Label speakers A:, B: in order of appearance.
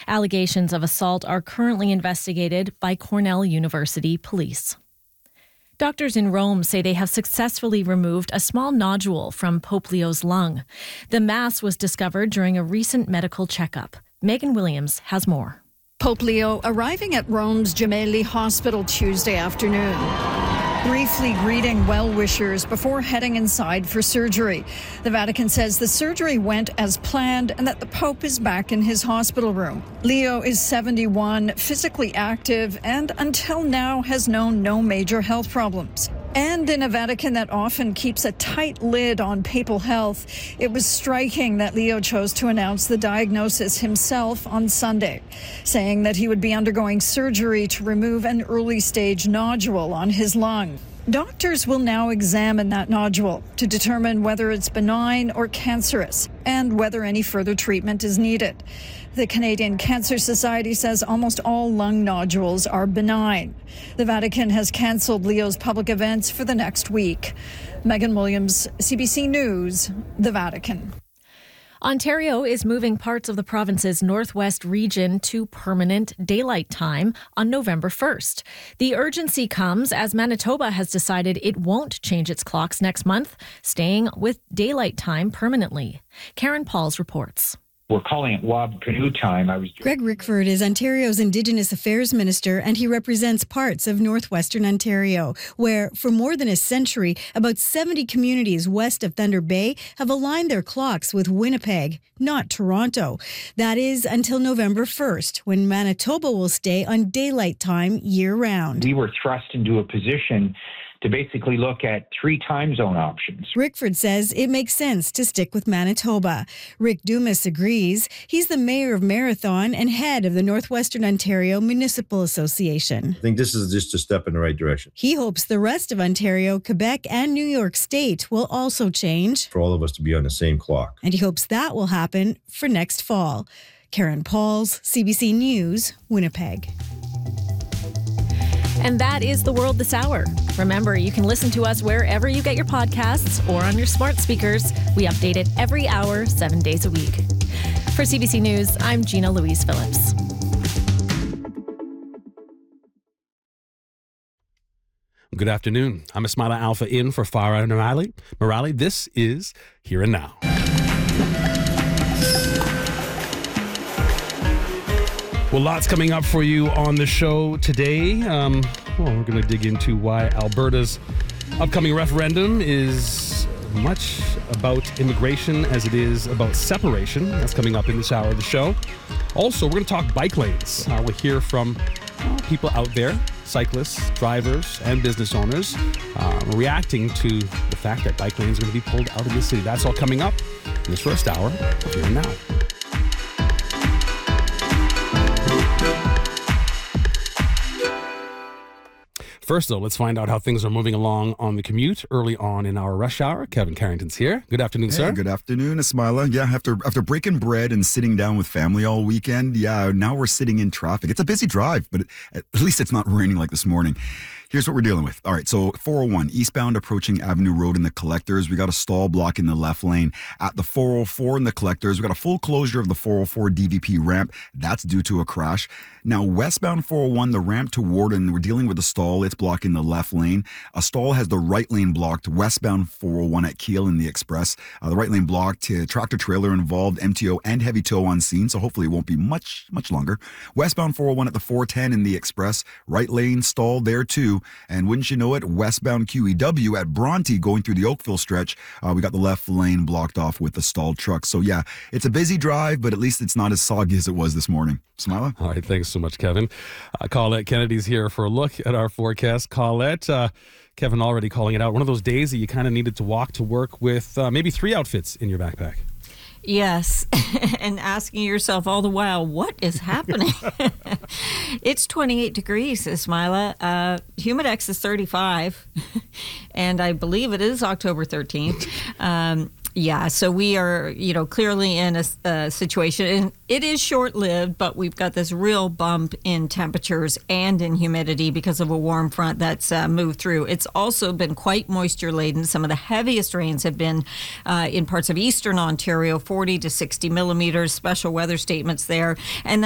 A: Allegations of assault are currently investigated by Cornell University police. Doctors in Rome say they have successfully removed a small nodule from Pope Leo's lung. The mass was discovered during a recent medical checkup. Megan Williams has more.
B: Pope Leo arriving at Rome's Gemelli Hospital Tuesday afternoon, briefly greeting well-wishers before heading inside for surgery. The Vatican says the surgery went as planned and that the Pope is back in his hospital room. Leo is 71, physically active, and until now has known no major health problems. And in a Vatican that often keeps a tight lid on papal health, it was striking that Leo chose to announce the diagnosis himself on Sunday, saying that he would be undergoing surgery to remove an early-stage nodule on his lung. Doctors will now examine that nodule to determine whether it's benign or cancerous and whether any further treatment is needed. The Canadian Cancer Society says almost all lung nodules are benign. The Vatican has cancelled Leo's public events for the next week. Megan Williams, CBC News, the Vatican.
A: Ontario is moving parts of the province's northwest region to permanent daylight time on November 1st. The urgency comes as Manitoba has decided it won't change its clocks next month, staying with daylight time permanently. Karen Pauls reports.
C: We're calling it Wob Canoe Time.
D: Greg Rickford is Ontario's Indigenous Affairs Minister, and he represents parts of northwestern Ontario, where, for more than a century, about 70 communities west of Thunder Bay have aligned their clocks with Winnipeg, not Toronto. That is until November 1st, when Manitoba will stay on daylight time year-round.
C: We were thrust into a position to basically look at 3 time zone options.
D: Rickford says it makes sense to stick with Manitoba. Rick Dumas agrees. He's the mayor of Marathon and head of the Northwestern Ontario Municipal Association.
E: I think this is just a step in the right direction.
D: He hopes the rest of Ontario, Quebec, and New York State will also change.
E: For all of us to be on the same clock.
D: And he hopes that will happen for next fall. Karen Pauls, CBC News, Winnipeg.
A: And that is The World This Hour. Remember, you can listen to us wherever you get your podcasts or on your smart speakers. We update it every hour, 7 days a week. For CBC News, I'm Gina Louise Phillips.
F: Good afternoon. I'm Ismaila Alpha in for Farah Morali. This is Here and Now. Well, lots coming up for you on the show today. We're going to dig into why Alberta's upcoming referendum is much about immigration as it is about separation. That's coming up in this hour of the show. Also, we're going to talk bike lanes. We'll hear from people out there, cyclists, drivers, and business owners, reacting to the fact that bike lanes are going to be pulled out of the city. That's all coming up in this first hour of Here and Now. First, though, let's find out how things are moving along on the commute early on in our rush hour. Kevin Carrington's here. Good afternoon, sir.
G: Good afternoon, Ismaila. Yeah, after breaking bread and sitting down with family all weekend, now we're sitting in traffic. It's a busy drive, but at least it's not raining like this morning. Here's what we're dealing with. All right, so 401, eastbound approaching Avenue Road in the Collectors. We got a stall block in the left lane. At the 404 in the Collectors, we got a full closure of the 404 DVP ramp. That's due to a crash. Now, westbound 401, the ramp to Warden, we're dealing with a stall. It's blocking the left lane. A stall has the right lane blocked westbound 401 at Kiel in the Express. The right lane blocked, tractor trailer involved, MTO and heavy tow on scene, so hopefully it won't be much longer. Westbound 401 at the 410 in the Express. Right lane stalled there too. And wouldn't you know it, westbound QEW at Bronte going through the Oakville stretch, we got the left lane blocked off with the stalled truck. So yeah, it's a busy drive, but at least it's not as soggy as it was this morning. Ismaila?
F: All right, thanks so much, Kevin. Colette Kennedy's here for a look at our forecast. Colette, Kevin already calling it out. One of those days that you kind of needed to walk to work with maybe 3 outfits in your backpack.
H: Yes, and asking yourself all the while, what is happening? It's 28 degrees, Ismaila. Humidex is 35, and I believe it is October 13th. Yeah, so we are, clearly in a situation, and it is short-lived, but we've got this real bump in temperatures and in humidity because of a warm front that's moved through. It's also been quite moisture-laden. Some of the heaviest rains have been in parts of eastern Ontario, 40 to 60 millimeters, special weather statements there. And